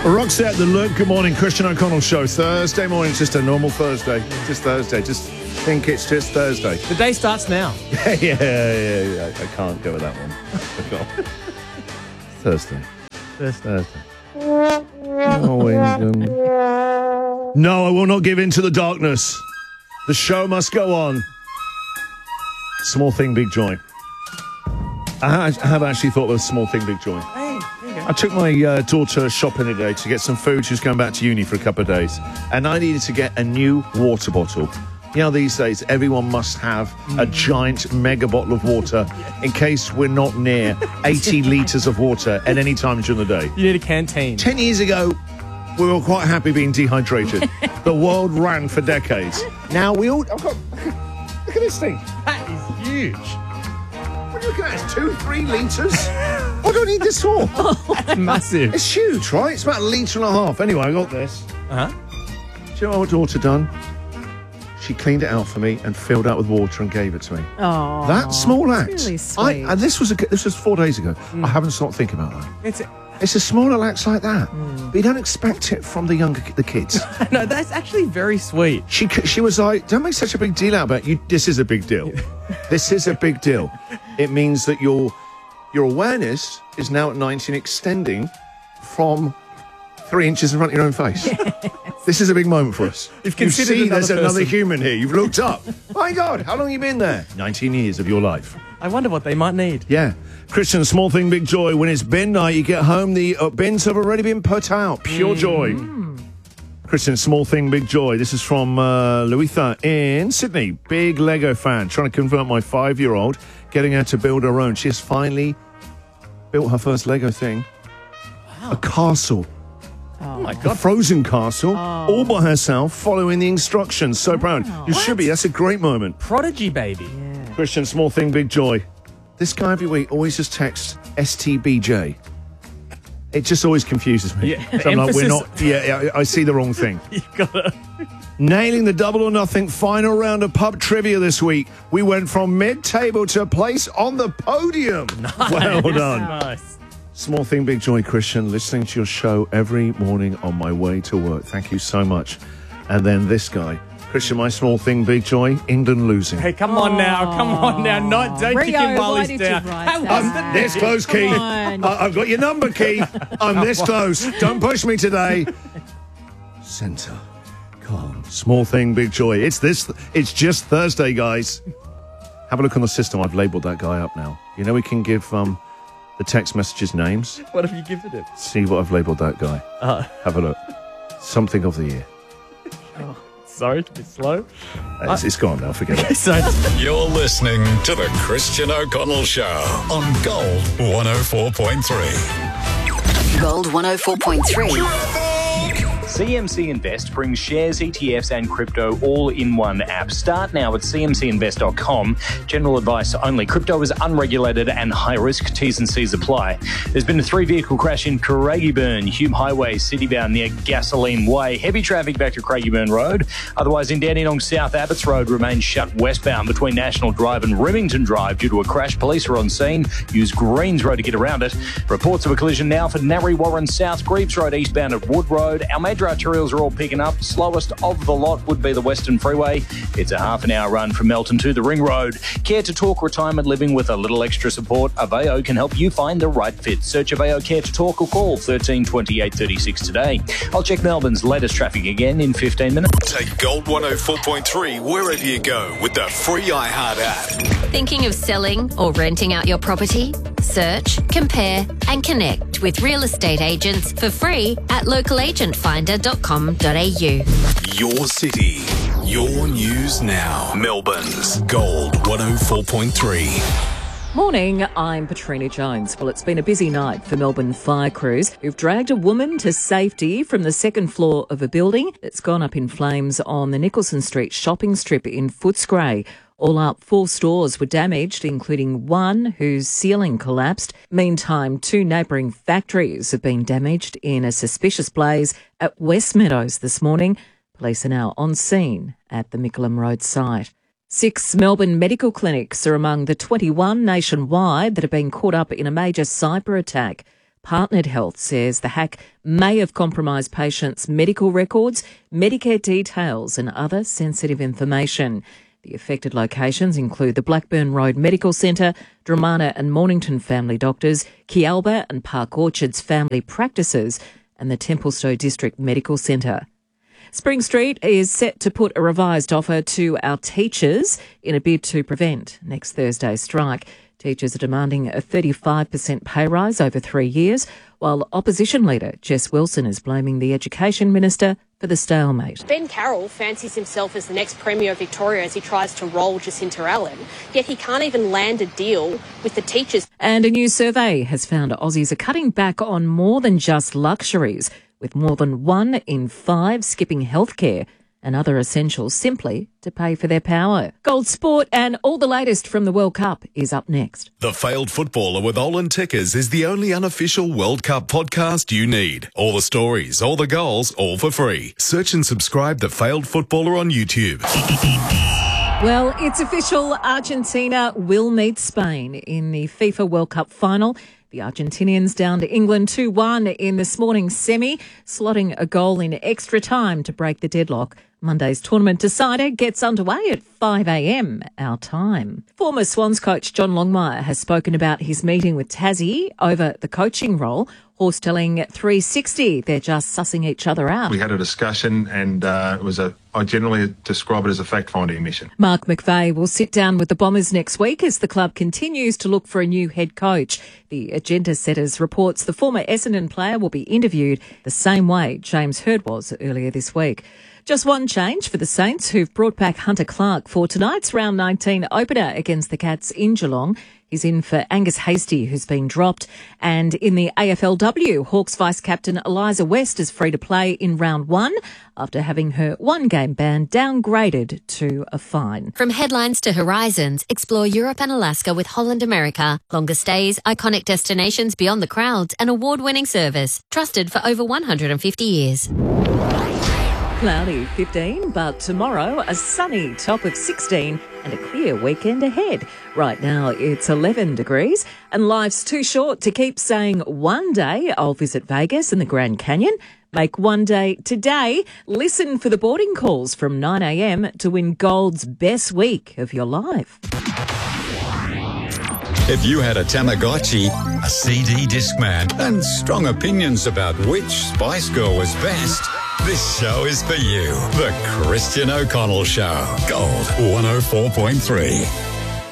Roxette, The Look. Good morning, Christian O'Connell Show. Thursday morning, it's just a normal Thursday. Just Thursday. Just think it's just Thursday. The day starts now. Yeah. I can't go with that one. I can't. Thursday. No, I will not give in to the darkness. The show must go on. Small thing, big joy. I have actually thought of a small thing, big joy. Hey, there you go. I took my daughter shopping today to get some food. She was going back to uni for a couple of days. And I needed to get a new water bottle. You know, these days, everyone must have a giant mega bottle of water in case we're not near 80 litres of water at any time during the day. You need a canteen. 10 years ago, we were quite happy being dehydrated. The world ran for decades. Now we all... look at this thing. That is huge. What are you looking at? It's 2-3 litres? What do I need this for? That's massive. It's huge, right? It's about a litre and a half. Anyway, I got this. Uh-huh. Do you know what my daughter done? She cleaned it out for me and filled out with water and gave it to me. Oh, That small act. really sweet. And this was 4 days ago. I haven't stopped thinking about that. It's a smaller acts like that, but you don't expect it from the kids. No, that's actually very sweet. She was like, "Don't make such a big deal out about it. This is a big deal. This is a big deal. It means that your awareness is now at 19, extending from 3 inches in front of your own face. This is a big moment for us. You've considered see there's another another person. human here. You've looked up. My God, how long have you been there? 19 years of your life. I wonder what they might need. Yeah. Christian, small thing, big joy. When it's bin night, you get home, the bins have already been put out. Pure joy. Christian, small thing, big joy. This is from Louisa in Sydney. Big Lego fan. Trying to convert my 5-year-old, getting her to build her own. She has finally built her first Lego thing. Wow. A castle. Oh, my A God. frozen castle, all by herself, following the instructions. So proud. You should be. That's a great moment. Prodigy baby. Christian, small thing, big joy. This guy every week always just texts STBJ. It just always confuses me. Yeah, So I'm like, we're emphasis- not... Yeah, I see the wrong thing. You've got to... Nailing the double or nothing final round of pub trivia this week. We went from mid-table to a place on the podium. Well done. Nice. Small thing, big joy, Christian. Listening to your show every morning on my way to work. Thank you so much. And then this guy. Christian, my small thing, big joy, England losing. Hey, come on now. Don't kick Rio, him while why he's did you down. write How that? was the This close, Key. on. I've got your number, Key. I'm this close. Don't push me today. Centre. Calm. Small thing, big joy. It's just Thursday, guys. Have a look on the system. I've labelled that guy up now. You know we can give the text messages names. What have you given him? See what I've labelled that guy. Have a look. Something of the year. Sorry to be slow. It's gone now. Forget it. So, You're listening to the Christian O'Connell Show on Gold 104.3. Gold 104.3. CMC Invest brings shares, ETFs and crypto all in one app. Start now at cmcinvest.com. General advice only. Crypto is unregulated and high risk. T's and C's apply. There's been a 3-vehicle crash in Craigieburn, Hume Highway, citybound near Gasoline Way. Heavy traffic back to Craigieburn Road. Otherwise, in Dandenong South, Abbots Road remains shut westbound between National Drive and Remington Drive due to a crash. Police are on scene. Use Greens Road to get around it. Reports of a collision now for Narre Warren South, Greaves Road eastbound of Wood Road. Our major arterials are all picking up. Slowest of the lot would be the Western Freeway. It's a half-an-hour run from Melton to the Ring Road. Care to Talk retirement living with a little extra support. Aveo can help you find the right fit. Search Aveo Care to Talk or call 13 28 36 today. I'll check Melbourne's latest traffic again in 15 minutes. Take Gold 104.3 wherever you go with the free iHeart app. Thinking of selling or renting out your property? Search, compare and connect with real estate agents for free at localagentfinder.com.au. Your city, your news now. Melbourne's Gold 104.3. Morning, I'm Patrina Jones. Well, it's been a busy night for Melbourne fire crews who've dragged a woman to safety from the second floor of a building that's gone up in flames on the Nicholson Street shopping strip in Footscray. All up, 4 stores were damaged, including one whose ceiling collapsed. Meantime, 2 neighbouring factories have been damaged in a suspicious blaze at West Meadows this morning. Police are now on scene at the Mickleham Road site. 6 Melbourne medical clinics are among the 21 nationwide that have been caught up in a major cyber attack. Partnered Health says the hack may have compromised patients' medical records, Medicare details and other sensitive information. The affected locations include the Blackburn Road Medical Centre, Dramana and Mornington Family Doctors, Kialba and Park Orchards Family Practices, and the Templestowe District Medical Centre. Spring Street is set to put a revised offer to our teachers in a bid to prevent next Thursday's strike. Teachers are demanding a 35% pay rise over 3 years, while opposition leader Jess Wilson is blaming the Education Minister for the stalemate. Ben Carroll fancies himself as the next Premier of Victoria as he tries to roll Jacinta Allen, yet he can't even land a deal with the teachers. And a new survey has found Aussies are cutting back on more than just luxuries, with more than 1 in 5 skipping healthcare and other essentials simply to pay for their power. Gold Sport and all the latest from the World Cup is up next. The Failed Footballer with Olin Tickers is the only unofficial World Cup podcast you need. All the stories, all the goals, all for free. Search and subscribe The Failed Footballer on YouTube. Well, it's official. Argentina will meet Spain in the FIFA World Cup final. The Argentinians down to England 2-1 in this morning's semi, slotting a goal in extra time to break the deadlock. Monday's tournament decider gets underway at 5 a.m. our time. Former Swans coach John Longmire has spoken about his meeting with Tassie over the coaching role. Horse telling 360 they're just sussing each other out. We had a discussion and I generally describe it as a fact-finding mission. Mark McVeigh will sit down with the Bombers next week as the club continues to look for a new head coach. The Agenda Setters reports the former Essendon player will be interviewed the same way James Hird was earlier this week. Just one change for the Saints, who've brought back Hunter Clark for tonight's round 19 opener against the Cats in Geelong. He's in for Angus Hastie, who's been dropped. And in the AFLW, Hawks vice-captain Eliza West is free to play in round 1 after having her one-game ban downgraded to a fine. From headlines to horizons, explore Europe and Alaska with Holland America. Longer stays, iconic destinations beyond the crowds, and award-winning service. Trusted for over 150 years. Cloudy 15, but tomorrow a sunny top of 16 and a clear weekend ahead. Right now it's 11 degrees and life's too short to keep saying one day I'll visit Vegas and the Grand Canyon. Make one day today. Listen for the boarding calls from 9 a.m. to win Gold's best week of your life. If you had a Tamagotchi, a CD Discman, and strong opinions about which Spice Girl was best, this show is for you. The Christian O'Connell Show. Gold 104.3.